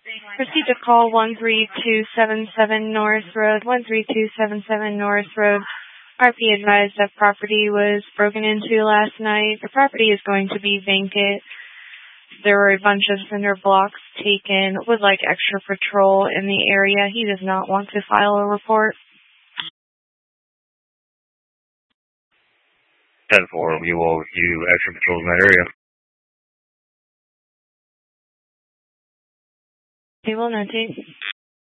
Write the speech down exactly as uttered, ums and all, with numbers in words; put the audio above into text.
Proceed to call one three two seven seven Norris Road, one three two seven seven Norris Road. R P advised that property was broken into last night. The property is going to be vacant. There were a bunch of cinder blocks taken. Would like extra patrol in the area. He does not want to file a report. ten four, we will review extra patrols in that area. He will notate.